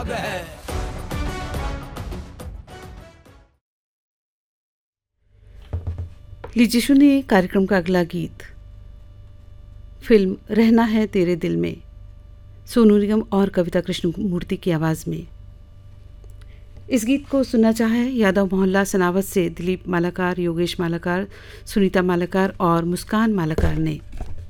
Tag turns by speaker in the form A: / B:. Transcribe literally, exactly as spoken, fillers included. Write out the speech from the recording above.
A: लीजिए सुनिए कार्यक्रम का अगला गीत। फिल्म रहना है तेरे दिल में, सोनू निगम और कविता कृष्णमूर्ति की आवाज़ में। इस गीत को सुनना चाहे यादव मोहल्ला सनावत से दिलीप मालाकार, योगेश मालाकार, सुनीता मालाकार और मुस्कान मालाकार ने।